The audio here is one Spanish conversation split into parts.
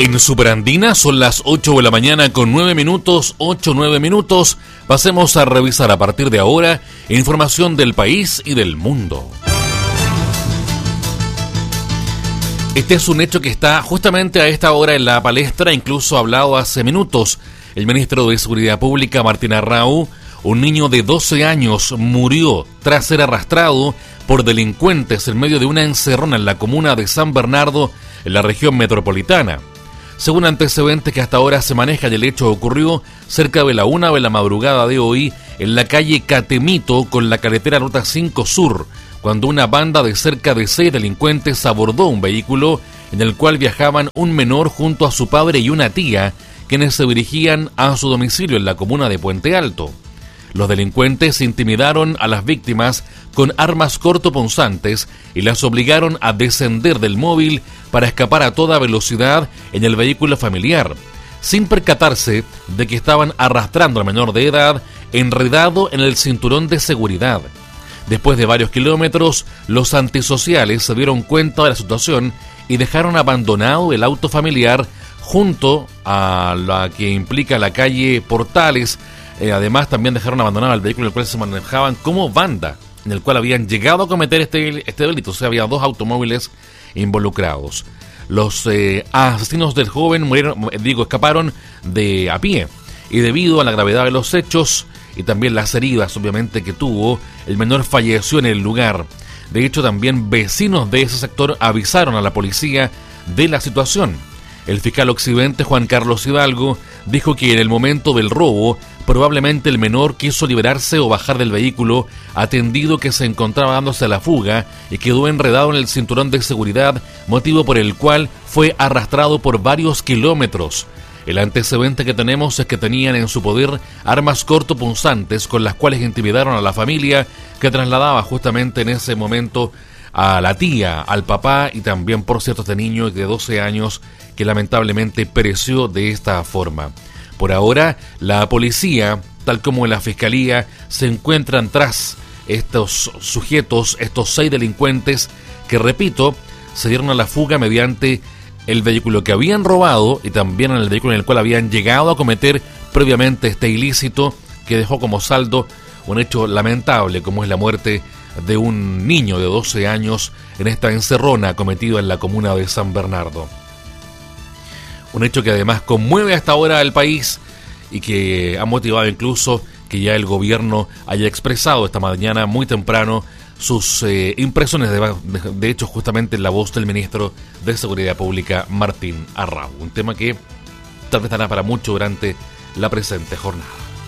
En Superandina son las 8 de la mañana con 9 minutos, 8-9 minutos. Pasemos a revisar a partir de ahora información del país y del mundo. Este es un hecho que está justamente a esta hora en la palestra, incluso hablado hace minutos. El ministro de Seguridad Pública, Martín Arrau, un niño de 12 años murió tras ser arrastrado por delincuentes en medio de una encerrona en la comuna de San Bernardo, en la región metropolitana. Según antecedentes que hasta ahora se manejan, el hecho ocurrió cerca de la 1 de la madrugada de hoy en la calle Catemito con la carretera Ruta 5 Sur, cuando una banda de cerca de 6 delincuentes abordó un vehículo en el cual viajaban un menor junto a su padre y una tía, quienes se dirigían a su domicilio en la comuna de Puente Alto. Los delincuentes intimidaron a las víctimas con armas cortopunzantes y las obligaron a descender del móvil para escapar a toda velocidad en el vehículo familiar, sin percatarse de que estaban arrastrando al menor de edad enredado en el cinturón de seguridad. Después de varios kilómetros, los antisociales se dieron cuenta de la situación y dejaron abandonado el auto familiar junto a la que implica la calle Portales. Además, también dejaron abandonado el vehículo en el cual se manejaban como banda, en el cual habían llegado a cometer este delito. O sea, había 2 automóviles involucrados. Los asesinos del joven escaparon a pie. Y debido a la gravedad de los hechos y también las heridas, obviamente, que tuvo, el menor falleció en el lugar. De hecho, también vecinos de ese sector avisaron a la policía de la situación. El fiscal occidente, Juan Carlos Hidalgo, dijo que en el momento del robo, probablemente el menor quiso liberarse o bajar del vehículo, atendido que se encontraba dándose a la fuga y quedó enredado en el cinturón de seguridad, motivo por el cual fue arrastrado por varios kilómetros. El antecedente que tenemos es que tenían en su poder armas cortopunzantes con las cuales intimidaron a la familia, que trasladaba justamente en ese momento a la tía, al papá y también, por cierto, este niño de 12 años que lamentablemente pereció de esta forma. Por ahora, la policía, tal como la fiscalía, se encuentran tras estos sujetos, estos 6 delincuentes que, repito, se dieron a la fuga mediante el vehículo que habían robado y también en el vehículo en el cual habían llegado a cometer previamente este ilícito, que dejó como saldo un hecho lamentable como es la muerte de un niño de 12 años en esta encerrona cometida en la comuna de San Bernardo. Un hecho que además conmueve hasta ahora al país y que ha motivado incluso que ya el gobierno haya expresado esta mañana muy temprano sus impresiones, de hecho justamente en la voz del ministro de Seguridad Pública, Martín Arrau. Un tema que tal vez estará para mucho durante la presente jornada.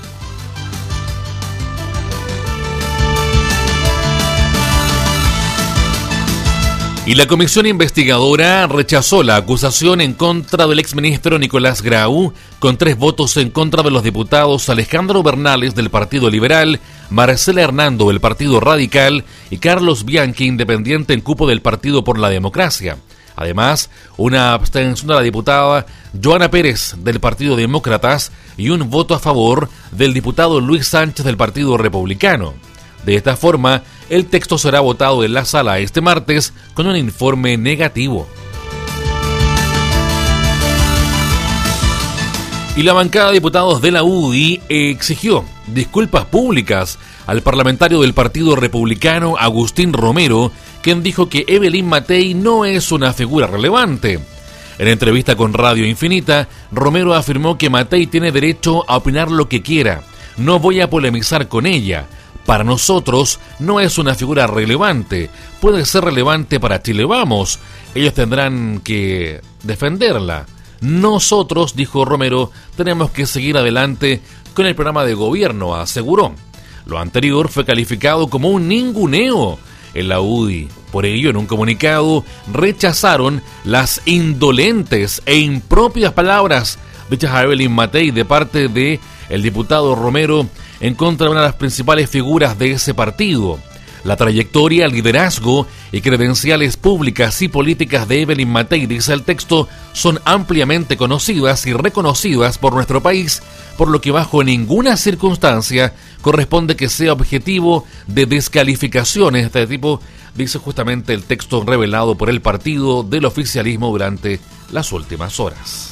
Y la comisión investigadora rechazó la acusación en contra del exministro Nicolás Grau, con 3 votos en contra de los diputados Alejandro Bernales del Partido Liberal, Marcela Hernando del Partido Radical y Carlos Bianchi, independiente en cupo del Partido por la Democracia. Además, una abstención de la diputada Joana Pérez del Partido Demócratas y un voto a favor del diputado Luis Sánchez del Partido Republicano. De esta forma, el texto será votado en la sala este martes con un informe negativo. Y la bancada de diputados de la UDI exigió disculpas públicas al parlamentario del Partido Republicano Agustín Romero, quien dijo que Evelyn Matei no es una figura relevante. En entrevista con Radio Infinita, Romero afirmó que Matei tiene derecho a opinar lo que quiera. No voy a polemizar con ella. Para nosotros no es una figura relevante, puede ser relevante para Chile Vamos, ellos tendrán que defenderla. Nosotros, dijo Romero, tenemos que seguir adelante con el programa de gobierno, aseguró. Lo anterior fue calificado como un ninguneo en la UDI. Por ello, en un comunicado, rechazaron las indolentes e impropias palabras dichas a Evelyn Matei de parte de el diputado Romero en contra de una de las principales figuras de ese partido. La trayectoria, liderazgo y credenciales públicas y políticas de Evelyn Matei, dice el texto, son ampliamente conocidas y reconocidas por nuestro país, por lo que bajo ninguna circunstancia corresponde que sea objetivo de descalificaciones de este tipo, dice justamente el texto revelado por el partido del oficialismo durante las últimas horas.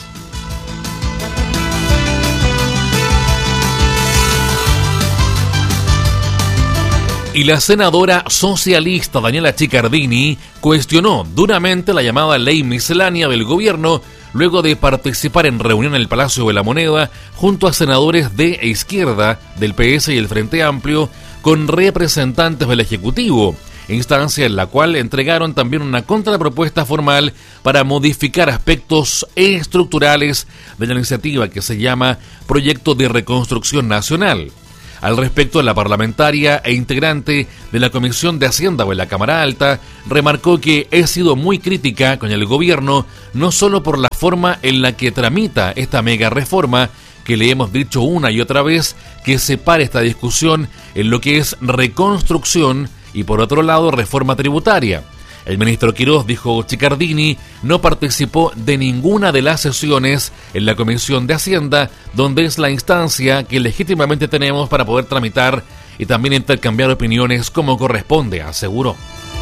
Y la senadora socialista Daniela Chiccardini cuestionó duramente la llamada ley miscelánea del gobierno luego de participar en reunión en el Palacio de la Moneda junto a senadores de izquierda, del PS y el Frente Amplio, con representantes del Ejecutivo, instancia en la cual entregaron también una contrapropuesta formal para modificar aspectos estructurales de la iniciativa que se llama Proyecto de Reconstrucción Nacional. Al respecto, la parlamentaria e integrante de la Comisión de Hacienda de la Cámara Alta remarcó que he sido muy crítica con el gobierno, no solo por la forma en la que tramita esta mega reforma, que le hemos dicho una y otra vez que separe esta discusión en lo que es reconstrucción y por otro lado reforma tributaria. El ministro Quirós, dijo Chiccardini, no participó de ninguna de las sesiones en la Comisión de Hacienda, donde es la instancia que legítimamente tenemos para poder tramitar y también intercambiar opiniones como corresponde, aseguró.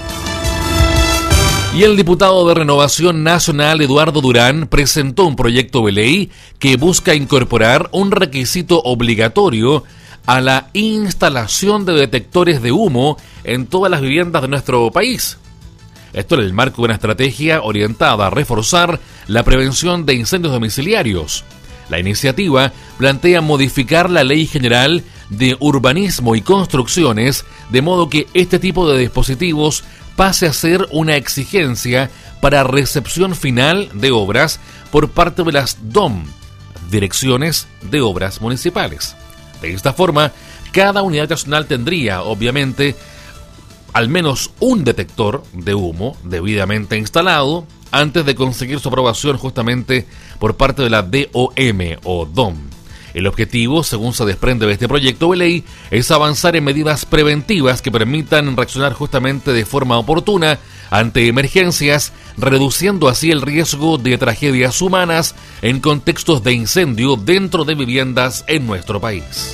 Y el diputado de Renovación Nacional, Eduardo Durán, presentó un proyecto de ley que busca incorporar un requisito obligatorio a la instalación de detectores de humo en todas las viviendas de nuestro país. Esto en el marco de una estrategia orientada a reforzar la prevención de incendios domiciliarios. La iniciativa plantea modificar la Ley General de Urbanismo y Construcciones de modo que este tipo de dispositivos pase a ser una exigencia para recepción final de obras por parte de las DOM, Direcciones de Obras Municipales. De esta forma, cada unidad nacional tendría, obviamente, al menos un detector de humo debidamente instalado antes de conseguir su aprobación justamente por parte de la DOM o DOM. El objetivo, según se desprende de este proyecto de ley, es avanzar en medidas preventivas que permitan reaccionar justamente de forma oportuna ante emergencias, reduciendo así el riesgo de tragedias humanas en contextos de incendio dentro de viviendas en nuestro país.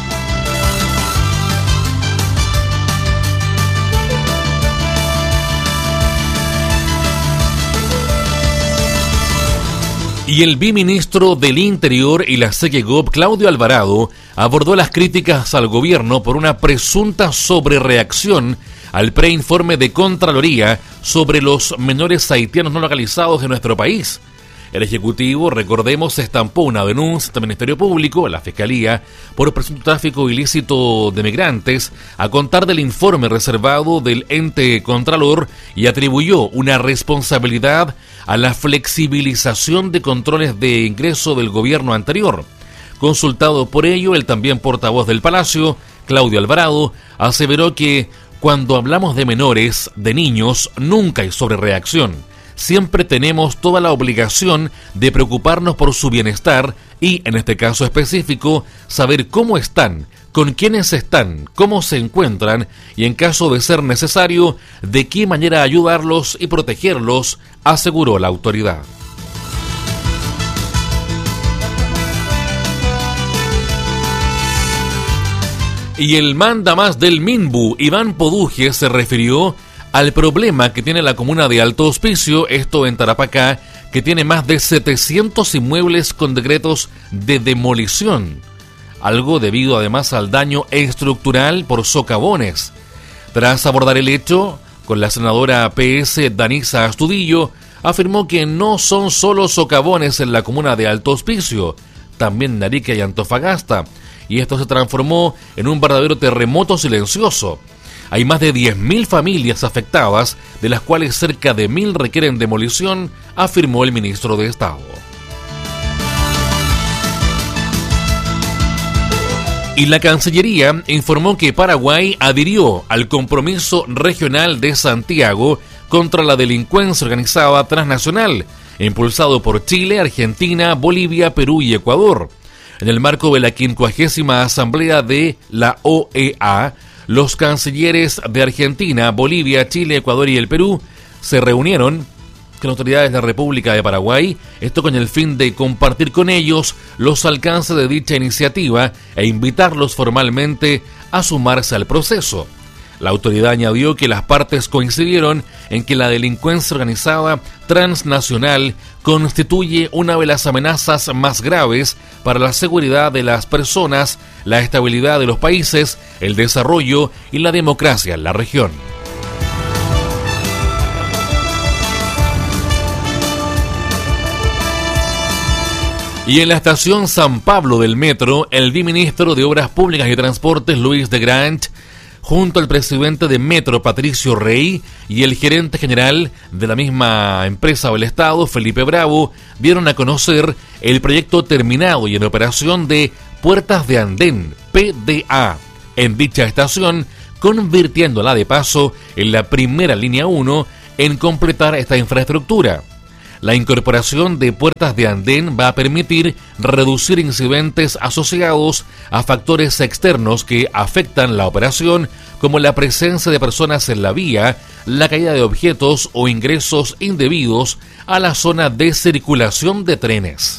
Y el viceministro del Interior y la SECEGOP, Claudio Alvarado, abordó las críticas al gobierno por una presunta sobrereacción al preinforme de Contraloría sobre los menores haitianos no localizados en nuestro país. El Ejecutivo, recordemos, estampó una denuncia ante el Ministerio Público, la Fiscalía, por presunto tráfico ilícito de migrantes, a contar del informe reservado del ente Contralor y atribuyó una responsabilidad a la flexibilización de controles de ingreso del gobierno anterior. Consultado por ello, el también portavoz del Palacio, Claudio Alvarado, aseveró que cuando hablamos de menores, de niños, nunca hay sobrereacción. Siempre tenemos toda la obligación de preocuparnos por su bienestar y, en este caso específico, saber cómo están, con quiénes están, cómo se encuentran y, en caso de ser necesario, de qué manera ayudarlos y protegerlos, aseguró la autoridad. Y el mandamás del Minbu, Iván Poduje, se refirió al problema que tiene la comuna de Alto Hospicio, esto en Tarapacá, que tiene más de 700 inmuebles con decretos de demolición, algo debido además al daño estructural por socavones. Tras abordar el hecho, con la senadora PS Danisa Astudillo, afirmó que no son solo socavones en la comuna de Alto Hospicio, también en Arica y Antofagasta, y esto se transformó en un verdadero terremoto silencioso. Hay más de 10.000 familias afectadas, de las cuales cerca de 1.000 requieren demolición, afirmó el ministro de Estado. Y la Cancillería informó que Paraguay adhirió al compromiso regional de Santiago contra la delincuencia organizada transnacional, impulsado por Chile, Argentina, Bolivia, Perú y Ecuador. En el marco de la 50ª Asamblea de la OEA, los cancilleres de Argentina, Bolivia, Chile, Ecuador y el Perú se reunieron con autoridades de la República de Paraguay, esto con el fin de compartir con ellos los alcances de dicha iniciativa e invitarlos formalmente a sumarse al proceso. La autoridad añadió que las partes coincidieron en que la delincuencia organizada transnacional constituye una de las amenazas más graves para la seguridad de las personas, la estabilidad de los países, el desarrollo y la democracia en la región. Y en la estación San Pablo del metro, el viceministro de Obras Públicas y Transportes, Luis de Grant, junto al presidente de Metro, Patricio Rey, y el gerente general de la misma empresa del Estado, Felipe Bravo, dieron a conocer el proyecto terminado y en operación de Puertas de Andén, PDA, en dicha estación, convirtiéndola de paso en la primera línea 1 en completar esta infraestructura. La incorporación de puertas de andén va a permitir reducir incidentes asociados a factores externos que afectan la operación, como la presencia de personas en la vía, la caída de objetos o ingresos indebidos a la zona de circulación de trenes.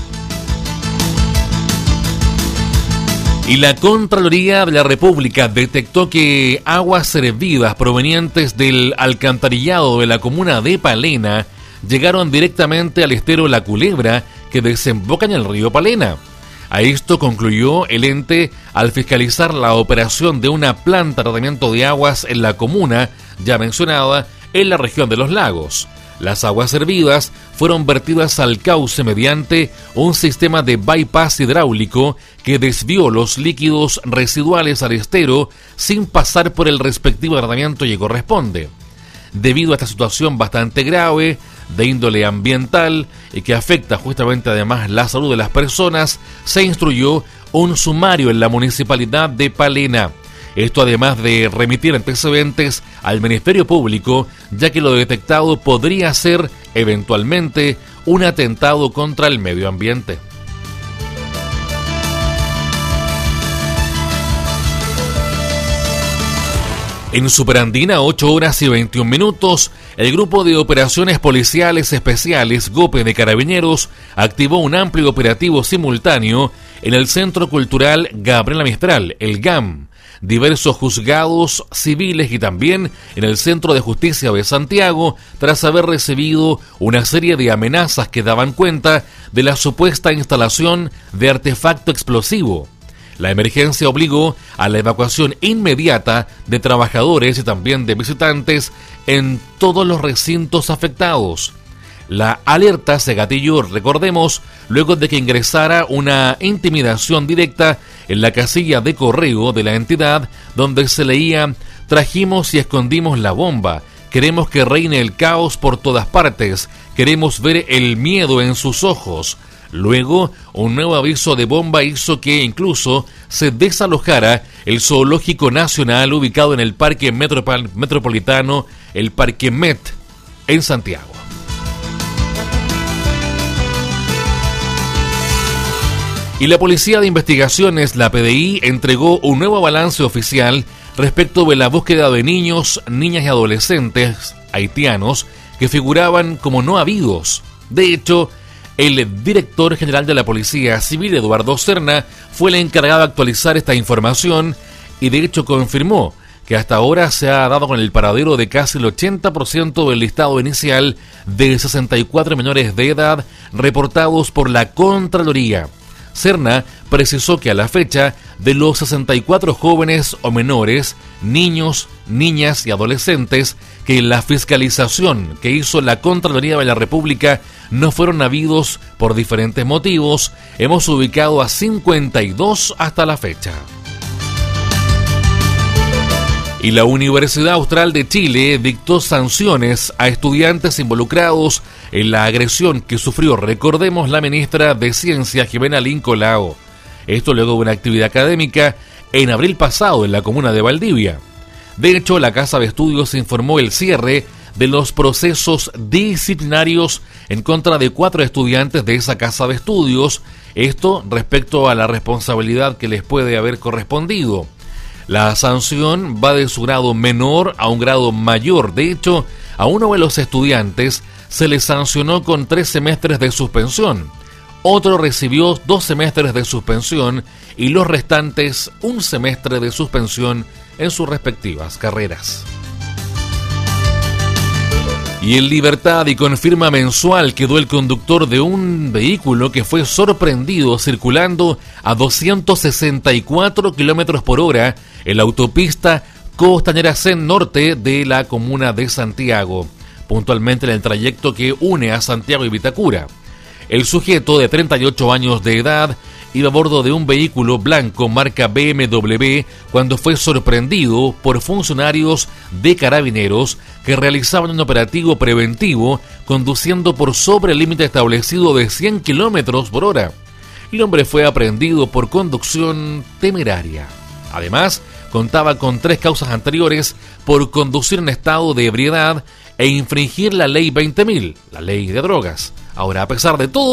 Y la Contraloría de la República detectó que aguas servidas provenientes del alcantarillado de la comuna de Palena llegaron directamente al estero La Culebra, que desemboca en el río Palena. A esto concluyó el ente al fiscalizar la operación de una planta de tratamiento de aguas en la comuna, ya mencionada, en la región de los lagos. Las aguas servidas fueron vertidas al cauce mediante un sistema de bypass hidráulico que desvió los líquidos residuales al estero sin pasar por el respectivo tratamiento que corresponde. Debido a esta situación bastante grave, de índole ambiental y que afecta justamente además la salud de las personas, se instruyó un sumario en la municipalidad de Palena. Esto además de remitir antecedentes al Ministerio Público, ya que lo detectado podría ser eventualmente un atentado contra el medio ambiente. En Superandina, 8 horas y 21 minutos, el Grupo de Operaciones Policiales Especiales GOPE de Carabineros activó un amplio operativo simultáneo en el Centro Cultural Gabriela Mistral, el GAM, diversos juzgados civiles y también en el Centro de Justicia de Santiago, tras haber recibido una serie de amenazas que daban cuenta de la supuesta instalación de artefacto explosivo. La emergencia obligó a la evacuación inmediata de trabajadores y también de visitantes en todos los recintos afectados. La alerta se gatilló, recordemos, luego de que ingresara una intimidación directa en la casilla de correo de la entidad, donde se leía: trajimos y escondimos la bomba, queremos que reine el caos por todas partes, queremos ver el miedo en sus ojos. Luego, un nuevo aviso de bomba hizo que incluso se desalojara el Zoológico Nacional ubicado en el Parque Metropolitano, el Parque Met, en Santiago. Y la Policía de Investigaciones, la PDI, entregó un nuevo balance oficial respecto de la búsqueda de niños, niñas y adolescentes haitianos que figuraban como no habidos. De hecho, el director general de la Policía Civil, Eduardo Serna, fue el encargado de actualizar esta información y de hecho confirmó que hasta ahora se ha dado con el paradero de casi el 80% del listado inicial de 64 menores de edad reportados por la Contraloría. Serna precisó que a la fecha, de los 64 jóvenes o menores, niños, niñas y adolescentes que en la fiscalización que hizo la Contraloría de la República no fueron habidos por diferentes motivos, hemos ubicado a 52 hasta la fecha. Y la Universidad Austral de Chile dictó sanciones a estudiantes involucrados en la agresión que sufrió, recordemos, la ministra de Ciencia, Jimena Lincolao. Esto luego de una actividad académica en abril pasado en la comuna de Valdivia. De hecho, la Casa de Estudios informó el cierre de los procesos disciplinarios en contra de 4 estudiantes de esa Casa de Estudios, esto respecto a la responsabilidad que les puede haber correspondido. La sanción va de su grado menor a un grado mayor. De hecho, a uno de los estudiantes se le sancionó con 3 semestres de suspensión. Otro recibió 2 semestres de suspensión y los restantes 1 semestre de suspensión en sus respectivas carreras. Y en libertad y con firma mensual quedó el conductor de un vehículo que fue sorprendido circulando a 264 kilómetros por hora en la autopista Costanera Sen Norte de la comuna de Santiago, puntualmente en el trayecto que une a Santiago y Vitacura. El sujeto, de 38 años de edad, iba a bordo de un vehículo blanco marca BMW cuando fue sorprendido por funcionarios de Carabineros que realizaban un operativo preventivo conduciendo por sobre el límite establecido de 100 kilómetros por hora. El hombre fue aprehendido por conducción temeraria. Además, contaba con 3 causas anteriores por conducir en estado de ebriedad e infringir la ley 20.000, la ley de drogas. Ahora, a pesar de todo